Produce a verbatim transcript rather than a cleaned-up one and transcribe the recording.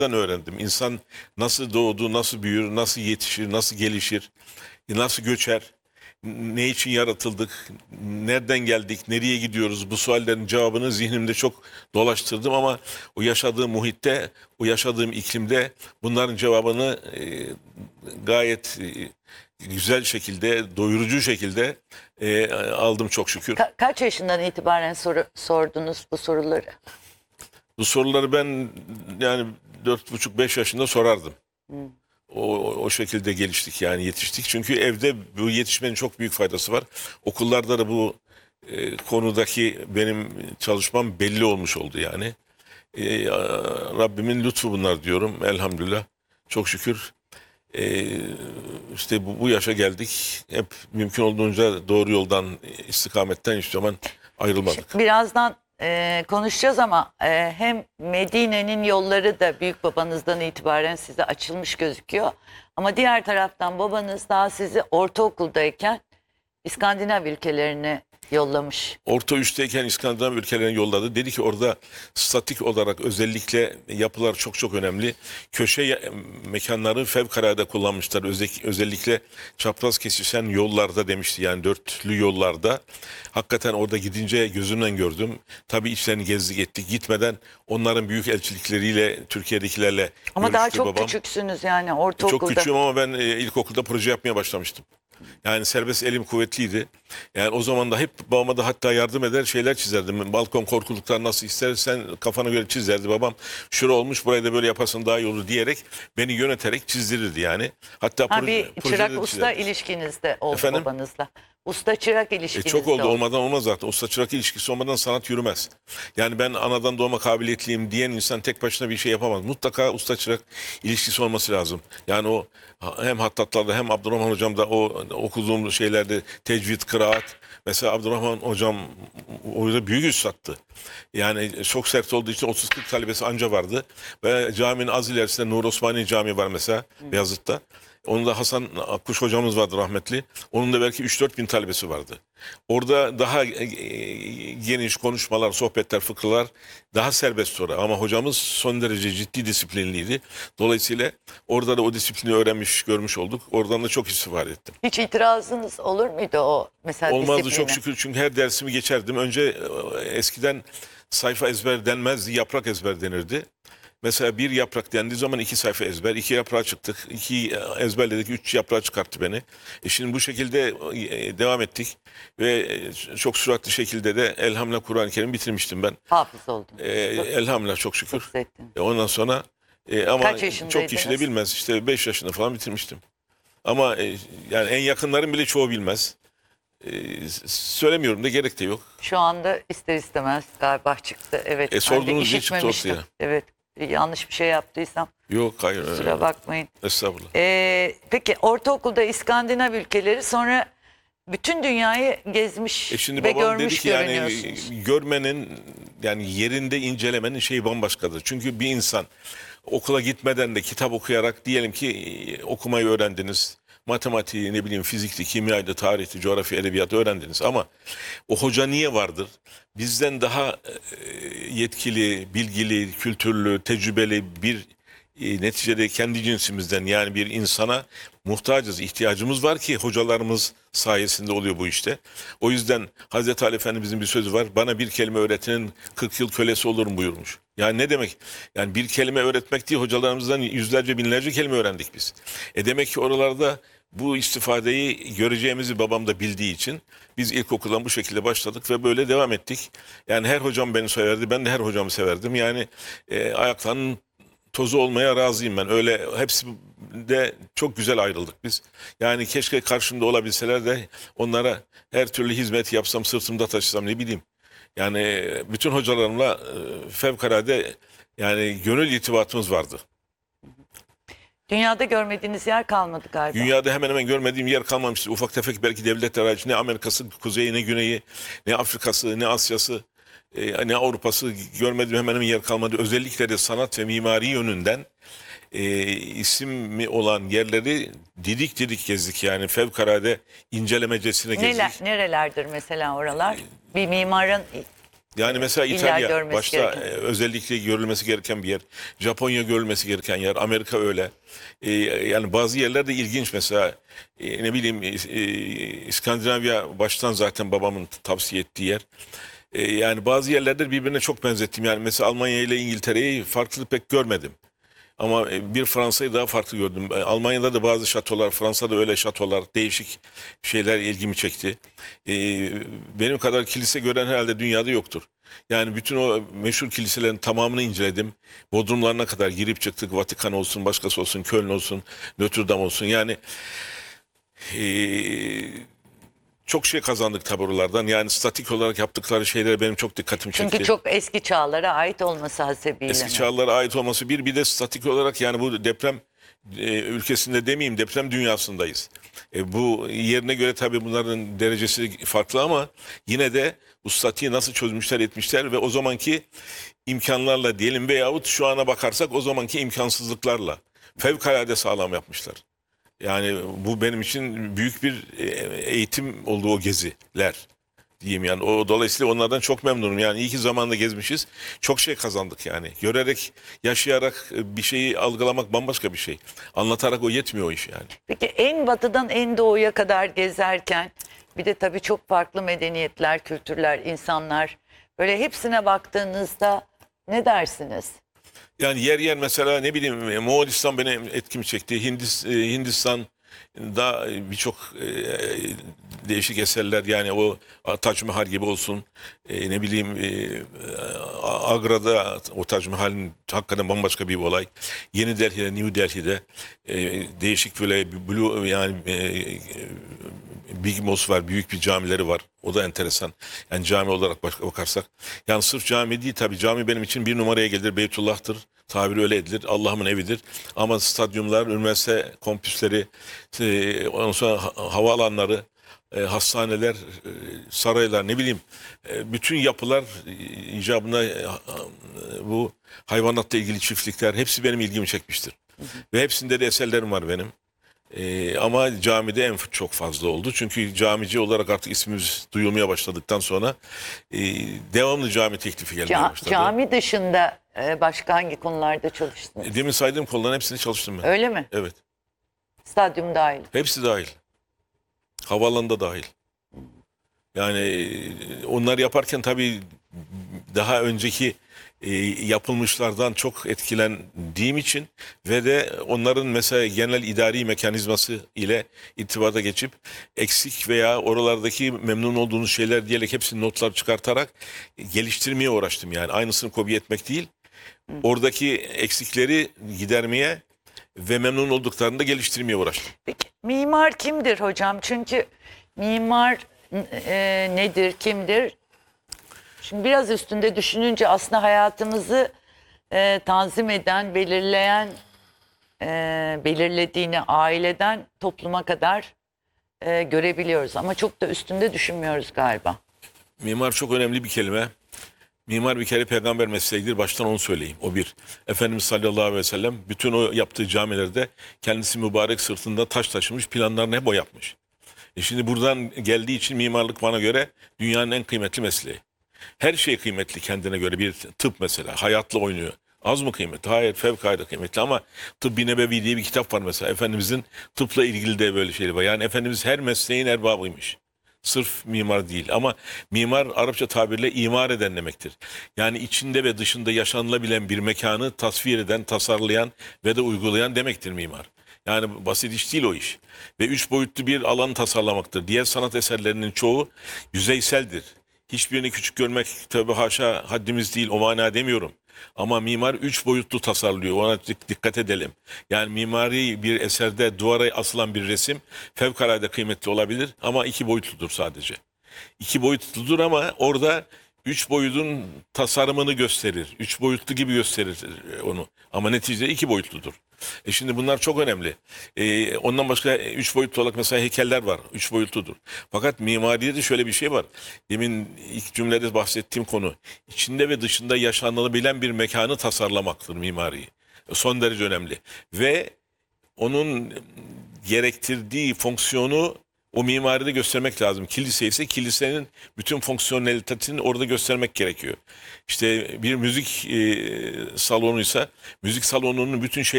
öğrendim. İnsan nasıl doğdu, nasıl büyür, nasıl yetişir, nasıl gelişir, nasıl göçer, ne için yaratıldık, nereden geldik, nereye gidiyoruz, bu suallerin cevabını zihnimde çok dolaştırdım ama o yaşadığım muhitte, o yaşadığım iklimde bunların cevabını e, gayet e, güzel şekilde, doyurucu şekilde e, aldım çok şükür. Ka- kaç yaşından itibaren soru, sordunuz bu soruları? Bu soruları ben yani dört buçuk beş yaşında sorardım. O, o şekilde geliştik yani yetiştik. Çünkü evde bu yetişmenin çok büyük faydası var. Okullarda da bu e, konudaki benim çalışmam belli olmuş oldu yani. E, Rabbimin lütfu bunlar diyorum elhamdülillah. Çok şükür e, işte bu, bu yaşa geldik. Hep mümkün olduğunca doğru yoldan, istikametten hiçbir zaman ayrılmadık. Birazdan e, konuşacağız ama e, hem Medine'nin yolları da büyük babanızdan itibaren size açılmış gözüküyor. Ama diğer taraftan babanız daha sizi ortaokuldayken İskandinav ülkelerine yollamış. Orta üstteyken İskandinav ülkelerine yolladı. Dedi ki orada statik olarak özellikle yapılar çok çok önemli. Köşe ya- mekanları fevkalade kullanmışlar. Özellikle, özellikle çapraz kesişen yollarda demişti. Yani dörtlü yollarda. Hakikaten orada gidince gözümden gördüm. Tabii içlerini gezdik ettik. Gitmeden onların büyük elçilikleriyle, Türkiye'dekilerle Ama daha görüştü çok babam. küçüksünüz yani Çok ortaokulda. küçüğüm ama ben e, ilkokulda proje yapmaya başlamıştım. Yani serbest elim kuvvetliydi. Yani o zaman da hep babama da hatta yardım eder şeyler çizerdim. Balkon korkuluklar nasıl istersen kafana göre çizerdi babam. Şura olmuş burayı da böyle yaparsın daha iyi olur diyerek beni yöneterek çizdirirdi yani. Hatta Ha, proje, bir projeleri çırak usta çizerdi. ilişkinizde oldu Efendim? babanızla. Usta çırak E ilişkinizde çok oldu oldu. olmadan olmaz zaten. Usta çırak ilişkisi olmadan sanat yürümez. Yani ben anadan doğma kabiliyetliyim diyen insan tek başına bir şey yapamaz. Mutlaka usta çırak ilişkisi olması lazım. Yani o hem hattatlarda hem Abdurrahman hocam da o okuduğum şeylerde tecvid, kıraat. Mesela Abdurrahman hocam orada büyük üstattı. Yani çok sert olduğu için otuz kırk talebesi anca vardı. Ve caminin az ilerisinde Nur Osmani Camii var mesela Beyazıt'ta. Onun da Hasan Akkuş hocamız vardı rahmetli. Onun da belki üç dört bin talebesi vardı. Orada daha e, geniş konuşmalar, sohbetler, fıkralar daha serbest sonra. Ama hocamız son derece ciddi disiplinliydi. Dolayısıyla orada da o disiplini öğrenmiş, görmüş olduk. Oradan da çok istifade ettim. Hiç itirazınız olur muydu o mesela Olmazdı disipline? çok şükür çünkü her dersimi geçerdim. Önce e, eskiden sayfa ezber denmezdi, yaprak ezber denirdi. Mesela bir yaprak dendiği zaman iki sayfa ezber, iki yaprağa çıktık. İki ezberledik, üç yaprağa çıkarttı beni. E şimdi bu şekilde e, devam ettik. Ve e, çok süratli şekilde de elhamdülillah Kur'an-ı Kerim bitirmiştim ben. Hafız oldum. E, elhamdülillah çok şükür. Çok zevkli. E, ondan sonra e, ama Kaç çok yaşındaydınız? kişi de bilmez. İşte beş yaşında falan bitirmiştim. Ama e, yani en yakınlarım bile çoğu bilmez. E, söylemiyorum da gerek de yok. Şu anda ister istemez galiba çıktı. Evet. E, ben de sorduğunuz için çıktı işitmemiştim. ortaya. Evet. Yanlış bir şey yaptıysam Yok hayır. kusura e, bakmayın. Estağfurullah. Ee, peki ortaokulda İskandinav ülkeleri, sonra bütün dünyayı gezmiş E şimdi ve babam dedi görmüş ki yani görünüyorsunuz. görmenin yani yerinde incelemenin şeyi bambaşkadır. Çünkü bir insan okula gitmeden de kitap okuyarak diyelim ki e, okumayı öğrendiniz. Matematiği, ne bileyim fizikti, kimyaydı, tarihti, coğrafya, edebiyatı öğrendiniz ama o hoca niye vardır? Bizden daha e, yetkili, bilgili, kültürlü, tecrübeli bir e, neticede kendi cinsimizden yani bir insana muhtacız, ihtiyacımız var ki hocalarımız sayesinde oluyor bu işte. O yüzden Hazreti Ali Efendimizin bir sözü var. Bana bir kelime öğretenin kırk yıl kölesi olurum buyurmuş. Yani ne demek? Yani bir kelime öğretmek değil, hocalarımızdan yüzlerce binlerce kelime öğrendik biz. E demek ki oralarda bu istifadeyi göreceğimizi babam da bildiği için biz ilkokuldan bu şekilde başladık ve böyle devam ettik. Yani her hocam beni severdi, ben de her hocamı severdim. Yani e, ayaklarının tozu olmaya razıyım ben. Öyle hepsi de çok güzel ayrıldık biz. Yani keşke karşımda olabilseler de onlara her türlü hizmet yapsam, sırtımda taşısam ne bileyim. Yani bütün hocalarımla e, fevkalade yani gönül irtibatımız vardı. Dünyada görmediğiniz yer kalmadı galiba. Dünyada hemen hemen görmediğim yer kalmamıştı. Ufak tefek belki devletler hariç ne Amerika'sı, kuzeyi ne güneyi, ne Afrika'sı, ne Asya'sı, e, ne Avrupa'sı görmediğim hemen hemen yer kalmadı. Özellikle de sanat ve mimari yönünden e, ismi olan yerleri didik didik gezdik. Yani fevkalade incelemecesine gezdik. Neler, nerelerdir mesela oralar? Bir mimarın Yani mesela İlla İtalya görmesi başta gereken. e, özellikle görülmesi gereken bir yer. Japonya görülmesi gereken yer. Amerika öyle. E, yani bazı yerler de ilginç mesela. E, ne bileyim e, e, İskandinavya baştan zaten babamın tavsiye ettiği yer. E, yani bazı yerlerde birbirine çok benzettim. Yani mesela Almanya ile İngiltere'yi farklı pek görmedim. Ama e, bir Fransa'yı daha farklı gördüm. E, Almanya'da da bazı şatolar, Fransa'da öyle şatolar, değişik şeyler ilgimi çekti. E, benim kadar kilise gören herhalde dünyada yoktur. Yani bütün o meşhur kiliselerin tamamını inceledim. Bodrumlarına kadar girip çıktık. Vatikan olsun, başkası olsun, Köln olsun, Notre Dame olsun. Yani e, çok şey kazandık tabi oralardan. Yani statik olarak yaptıkları şeyler benim çok dikkatimi çekti. Çünkü çok eski çağlara ait olması hasebiyle Eski mi? çağlara ait olması bir, bir de statik olarak yani bu deprem e, ülkesinde demeyeyim, deprem dünyasındayız. E, bu yerine göre tabii bunların derecesi farklı ama yine de bu statiği nasıl çözmüşler etmişler ve o zamanki imkanlarla diyelim veyahut şu ana bakarsak o zamanki imkansızlıklarla fevkalade sağlam yapmışlar. Yani bu benim için büyük bir e, eğitim oldu o geziler diyeyim yani. O dolayısıyla onlardan çok memnunum. Yani iyi ki zamanında gezmişiz. Çok şey kazandık yani. Görerek, yaşayarak e, bir şeyi algılamak bambaşka bir şey. Anlatarak o yetmiyor o iş yani. Peki en batıdan en doğuya kadar gezerken bir de tabii çok farklı medeniyetler, kültürler, insanlar, böyle hepsine baktığınızda ne dersiniz? Yani yer yer mesela ne bileyim e, Moğolistan benim etkimi çekti. Hindis, e, Hindistan da birçok e, değişik eserler yani o Tac Mahal gibi olsun. E, ne bileyim e, Agra'da o Tac Mahal'in hakikaten bambaşka bir olay. Yeni Delhi'de, New Delhi'de e, değişik böyle blue yani e, Big Mosque var, büyük bir camileri var. O da enteresan. Yani cami olarak bak- bakarsak. Yani sırf cami değil tabii. Cami benim için bir numaraya gelir. Beytullah'tır. Tabiri öyle edilir. Allah'ımın evidir. Ama stadyumlar, üniversite kampüsleri, e, ondan sonra ha- havaalanları, e, hastaneler, e, saraylar ne bileyim. E, bütün yapılar e, icabına e, ha- bu hayvanatla ilgili çiftlikler hepsi benim ilgimi çekmiştir. Ve hepsinde de eserlerim var benim. Ee, ama camide en çok fazla oldu. Çünkü camici olarak artık ismimiz duyulmaya başladıktan sonra e, devamlı cami teklifi gelmeye Ca- başladı. cami dışında e, başka hangi konularda çalıştınız? E, Demin saydığım konuların hepsini çalıştım ben. Öyle mi? Evet. Stadyum dahil. Hepsi dahil. Havaalanında dahil. Yani e, onlar yaparken tabii daha önceki e, yapılmışlardan çok etkilendiğim için ve de onların mesela genel idari mekanizması ile irtibata geçip eksik veya oralardaki memnun olduğunuz şeyler diyerek hepsini notlar çıkartarak geliştirmeye uğraştım yani. Aynısını kopya etmek değil. Oradaki eksikleri gidermeye ve memnun olduklarını da geliştirmeye uğraştım. Peki mimar kimdir hocam? Çünkü mimar e, nedir, kimdir? Şimdi biraz üstünde düşününce aslında hayatımızı e, tanzim eden, belirleyen, e, belirlediğini aileden topluma kadar e, görebiliyoruz. Ama çok da üstünde düşünmüyoruz galiba. Mimar çok önemli bir kelime. Mimar bir kere peygamber mesleğidir. Baştan onu söyleyeyim. O bir. Efendimiz sallallahu aleyhi ve sellem bütün o yaptığı camilerde kendisi mübarek sırtında taş taşımış, planlarını hep o yapmış. E şimdi buradan geldiği için mimarlık bana göre dünyanın en kıymetli mesleği. Her şey kıymetli kendine göre. Bir tıp mesela hayatla oynuyor. Az mı kıymetli? Hayır, fevkalade kıymetli ama Tıbbi Nebevi diye bir kitap var mesela. Efendimizin tıpla ilgili de böyle şeyler var. Yani Efendimiz her mesleğin erbabıymış. Sırf mimar değil ama mimar Arapça tabirle imar eden demektir. Yani içinde ve dışında yaşanılabilen bir mekanı tasvir eden, tasarlayan ve de uygulayan demektir mimar. Yani basit iş değil o iş. Ve üç boyutlu bir alan tasarlamaktır. Diğer sanat eserlerinin çoğu yüzeyseldir. Hiçbirini küçük görmek tabii haşa haddimiz değil, o mana demiyorum. Ama mimar üç boyutlu tasarlıyor, ona dik- dikkat edelim. Yani mimari bir eserde duvara asılan bir resim fevkalade kıymetli olabilir ama iki boyutludur sadece. İki boyutludur ama orada üç boyutun tasarımını gösterir. Üç boyutlu gibi gösterir onu. Ama neticede iki boyutludur. E şimdi bunlar çok önemli. E, ondan başka üç boyutlu olarak mesela heykeller var. Üç boyutludur. Fakat mimaride de şöyle bir şey var. Demin ilk cümlede bahsettiğim konu. İçinde ve dışında yaşanılabilen bir mekanı tasarlamaktır mimari. Son derece önemli. Ve onun gerektirdiği fonksiyonu O mimaride göstermek lazım. Kilise ise kilisenin bütün fonksiyonelitesini orada göstermek gerekiyor. İşte bir müzik e, salonuysa müzik salonunun bütün şey